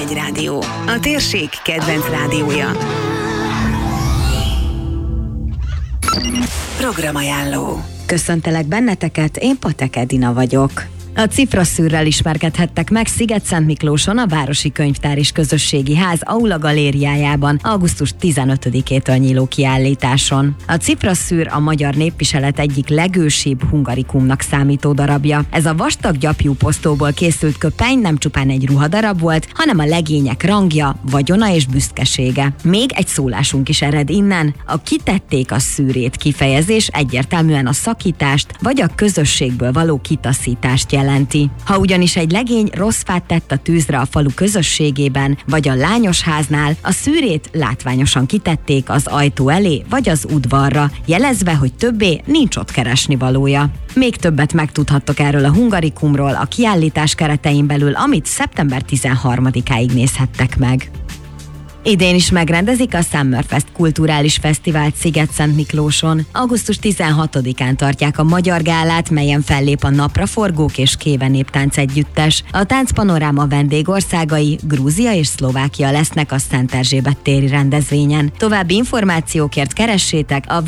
Városligethegy Rádió, a térség kedvenc rádiója. Programajánló. Köszöntelek benneteket, én Patek Edina vagyok. A Cifraszűrrel ismerkedhettek meg Szigetszentmiklóson a Városi Könyvtár és Közösségi Ház Aula galériájában augusztus 15-től nyíló kiállításon. A Cifraszűr a magyar népviselet egyik legősibb hungarikumnak számító darabja. Ez a vastag gyapjú posztóból készült köpeny nem csupán egy ruhadarab volt, hanem a legények rangja, vagyona és büszkesége. Még egy szólásunk is ered innen. A kitették a szűrét kifejezés egyértelműen a szakítást vagy a közösségből való kitaszítást jelenti. Ha ugyanis egy legény rossz fát tett a tűzre a falu közösségében, vagy a lányosháznál, a szűrét látványosan kitették az ajtó elé, vagy az udvarra, jelezve, hogy többé nincs ott keresnivalója. Még többet megtudhattok erről a hungarikumról a kiállítás keretein belül, amit szeptember 13-áig nézhettek meg. Idén is megrendezik a Summerfest kulturális fesztivált Szigetszentmiklóson. Augusztus 16-án tartják a Magyar Gálát, melyen fellép a Napraforgók és Kéve Néptánc együttes. A táncpanoráma vendégországai Grúzia és Szlovákia lesznek a Szent Erzsébet téri rendezvényen. További információkért keressétek a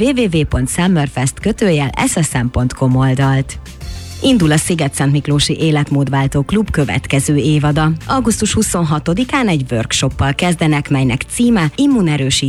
www.summerfest.ssm.com oldalt. Indul a Szigetszentmiklósi Életmódváltó Klub következő évada. Augusztus 26-án egy workshoppal kezdenek, melynek címe immunerősítő